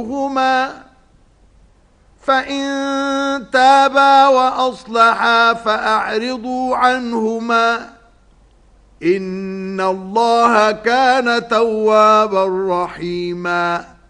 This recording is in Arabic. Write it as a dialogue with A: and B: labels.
A: هما فإن تابا وأصلحا فأعرضوا عنهما إن الله كان توابا رحيما